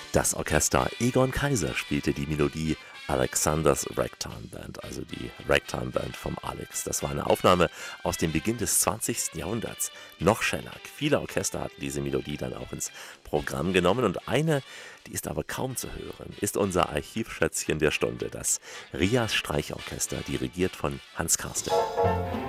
Das Orchester Egon Kaiser spielte die Melodie Alexanders Ragtime Band, also die Ragtime Band vom Alex. Das war eine Aufnahme aus dem Beginn des 20. Jahrhunderts. Noch Schellack. Viele Orchester hatten diese Melodie dann auch ins Programm genommen und eine, die ist aber kaum zu hören, ist unser Archivschätzchen der Stunde, das Rias Streichorchester, dirigiert von Hans Karstens.